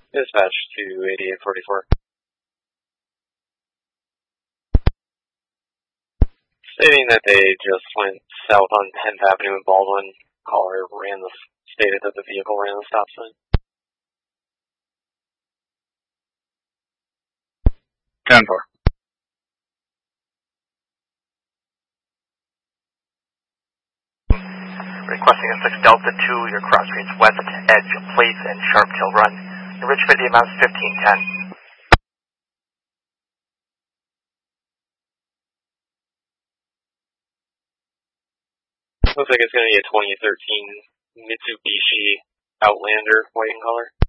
Dispatch to 8844. Stating that they just went south on 10th Avenue in Baldwin. Caller stated that the vehicle ran the stop sign. 10-4. Requesting a 6 Delta 2, your cross streets West Edge Place and Sharp Hill Run. In Richmond, the amount is 1510. Looks like it's going to be a 2013 Mitsubishi Outlander, white in color.